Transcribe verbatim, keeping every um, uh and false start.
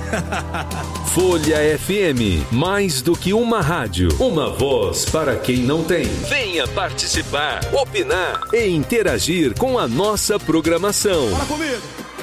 Folha F M, mais do que uma rádio, uma voz para quem não tem. Venha participar, opinar e interagir com a nossa programação. Fala comigo!